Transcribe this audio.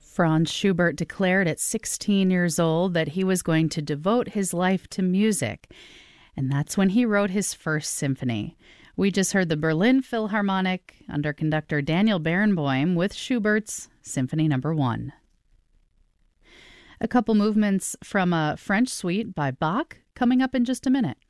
Franz Schubert declared at 16 years old that he was going to devote his life to music, and that's when he wrote his first symphony. We just heard the Berlin Philharmonic under conductor Daniel Barenboim with Schubert's Symphony No. 1. A couple movements from a French suite by Bach coming up in just a minute.